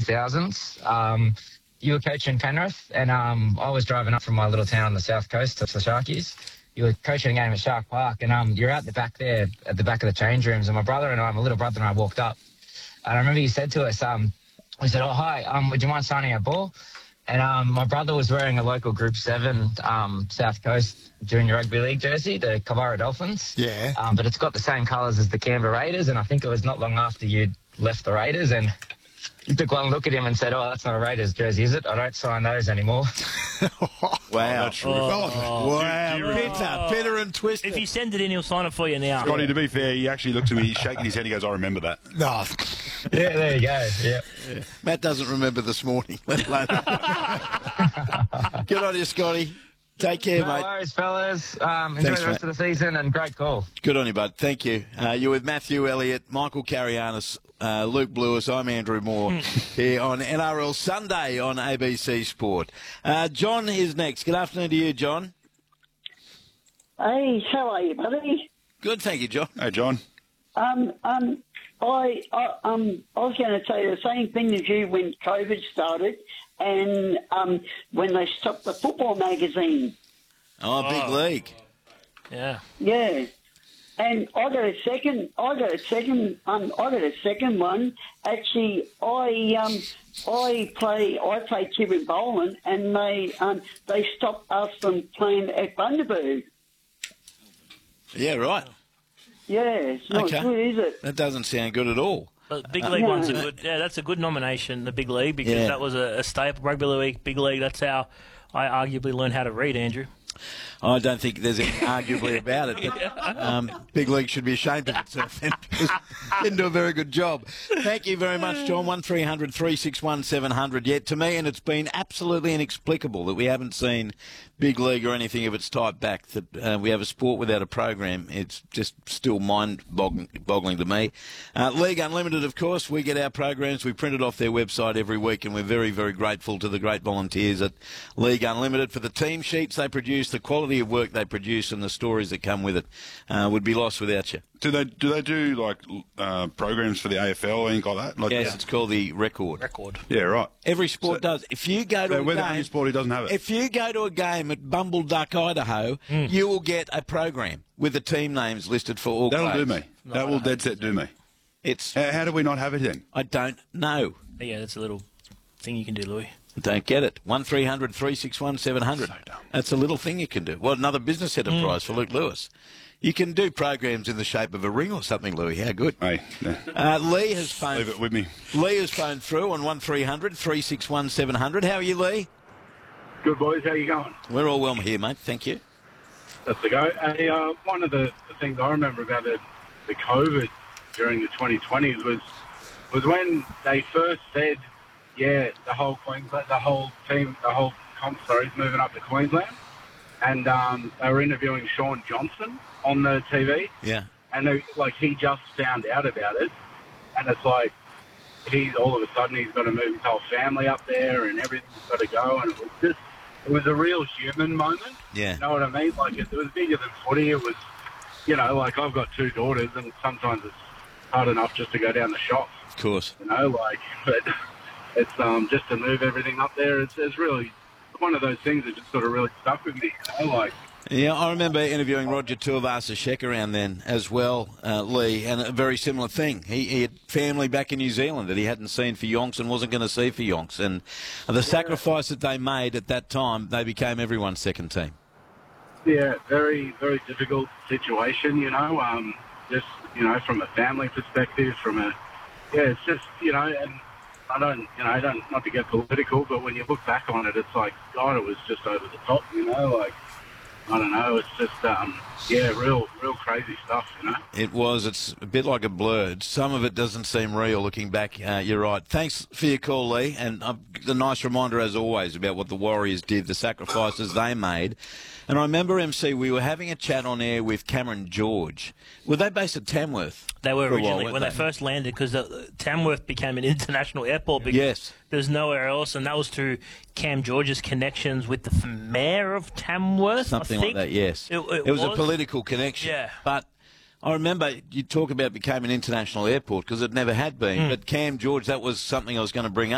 2000s. You were coaching Penrith, and I was driving up from my little town on the south coast to the Sharkies. You were coaching a game at Shark Park, and you're out the back there, at the back of the change rooms, and my little brother and I walked up. And I remember you said to us, we said, "Oh, hi, would you mind signing our ball?" And my brother was wearing a local Group 7 South Coast Junior Rugby League jersey, the Kavara Dolphins. Yeah. But it's got the same colours as the Canberra Raiders, and I think it was not long after you'd left the Raiders, and you took one look at him and said, "Oh, that's not a Raiders jersey, is it? I don't sign those anymore." Wow. That's terrific. Wow. Bitter and twisted. If you send it in, he'll sign it for you now. Scotty, to be fair, he actually looked at me, he's shaking his head, he goes, "I remember that." No. Yeah, there you go. Yeah. Matt doesn't remember this morning, let alone. Good on you, Scotty. Take care, No mate. worries, fellas. Enjoy Thanks, the rest of the season, and great call. Good on you, bud. Thank you. You're with Matthew Elliott, Michael Carianis, Luke Lewis. I'm Andrew Moore here on NRL Sunday on ABC Sport. John is next. Good afternoon to you, John. Hey, how are you, buddy? Good, thank you, John. Hey, John. I was going to say the same thing as you when COVID started, and when they stopped the football magazine. Oh, big league. Yeah. Yeah, and I got a second one. Actually, I play Kevin Boland, and they stopped us from playing at Bundaberg. Yeah, right. Yeah, it's not Okay. good, is it? That doesn't sound good at all. But Big League one's a good. Yeah, that's a good nomination, the Big League, because that was a staple. Rugby league, Big League. That's how I arguably learned how to read, Andrew. I don't think there's any arguably about it. But, Big League should be ashamed of itself. Didn't do a very good job. Thank you very much, John. 1300 361 700. Yeah, to me, and it's been absolutely inexplicable that we haven't seen Big League or anything of its type back, that we have a sport without a program. It's just still mind-boggling to me. League Unlimited, of course, we get our programs. We print it off their website every week, and we're very, very grateful to the great volunteers at League Unlimited for the team sheets they produce, the quality of work they produce, and the stories that come with it. Would be lost without you. Do they do like programs for the AFL or anything like that? Like, Yes, it's called the Record. Yeah, right. Every sport does. If you go to a Whether game, any sport, he doesn't have it. if you go to a game at Bumble Duck, Idaho, you will get a program with the team names listed for all That'll players. do me. That will dead set do me. It's. How do we not have it then? I don't know. Yeah, that's a little thing you can do, Louis. Don't get it. 1300 361 700. So dumb. That's a little thing you can do. Well, another business enterprise for Luke Lewis. You can do programs in the shape of a ring or something, Louis. How good. Hey, yeah. Lee has phoned. Leave it with me. Lee has phoned through on 1300 361 700. How are you, Lee? Good, boys. How you going? We're all well here, mate. Thank you. That's the go. One of the things I remember about the COVID during the 2020s was when they first said, yeah, the whole comp is moving up to Queensland, and they were interviewing Sean Johnson on the TV, Yeah. and he just found out about it, and it's like he's all of a sudden he's got to move his whole family up there, and everything's got to go, and it was a real human moment. Yeah. You know what I mean? Like, it was bigger than footy. It was, I've got two daughters, and sometimes it's hard enough just to go down the shop. Of course. But it's just to move everything up there. It's really one of those things that just sort of really stuck with me. Yeah, I remember interviewing Roger Tuivasa-Sheck around then as well, Lee, and a very similar thing. He had family back in New Zealand that he hadn't seen for yonks and wasn't going to see for yonks. And the sacrifice that they made at that time, they became everyone's second team. Yeah, very, very difficult situation, just, from a family perspective, it's just, and I don't, not to get political, but when you look back on it, it's like, God, it was just over the top, I don't know. It's just, real crazy stuff, It was. It's a bit like a blur. Some of it doesn't seem real looking back. You're right. Thanks for your call, Lee. And the nice reminder, as always, about what the Warriors did, the sacrifices they made. And I remember, MC, we were having a chat on air with Cameron George. Were they based at Tamworth? They were for a while, originally, weren't when they first landed, because Tamworth became an international airport because Yes. there's nowhere else, and that was through Cam George's connections with the mayor of Tamworth. Something I like think. that, yes. It was a political connection. Yeah. But I remember you talk about became an international airport because it never had been. But Cam George, that was something I was going to bring up.